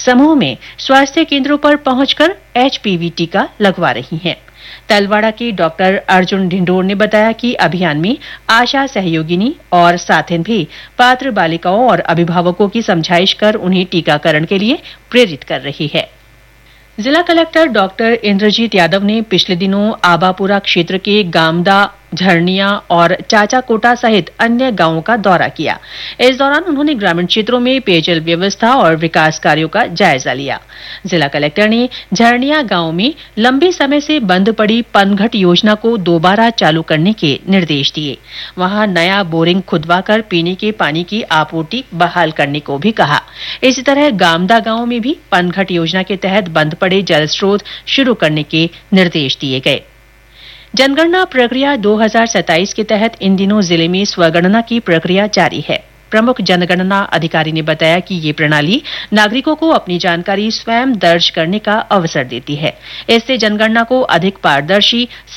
समूह में स्वास्थ्य केंद्रों पर पहुंचकर HPV टीका लगवा रही हैं। तलवाड़ा के डॉक्टर अर्जुन ढिंडोर ने बताया कि अभियान में आशा सहयोगिनी और साथिन भी पात्र बालिकाओं और अभिभावकों की समझाइश कर उन्हें टीकाकरण के लिए प्रेरित कर रही है। जिला कलेक्टर डॉक्टर इंद्रजीत यादव ने पिछले दिनों आबापुरा क्षेत्र के गामदा, झरनिया और चाचाकोटा सहित अन्य गांवों का दौरा किया। इस दौरान उन्होंने ग्रामीण क्षेत्रों में पेयजल व्यवस्था और विकास कार्यों का जायजा लिया। जिला कलेक्टर ने झरनिया गांव में लंबे समय से बंद पड़ी पनघट योजना को दोबारा चालू करने के निर्देश दिए। वहां नया बोरिंग खुदवाकर पीने के पानी की आपूर्ति बहाल करने को भी कहा। इसी तरह गामदा गांव में भी पनघट योजना के तहत बंद पड़े जल स्रोत शुरू करने के निर्देश दिए गए। जनगणना प्रक्रिया 2027 के तहत इन दिनों जिले में स्वगणना की प्रक्रिया जारी है। प्रमुख जनगणना अधिकारी ने बताया कि ये प्रणाली नागरिकों को अपनी जानकारी स्वयं दर्ज करने का अवसर देती है। इससे जनगणना को अधिक पारदर्शी,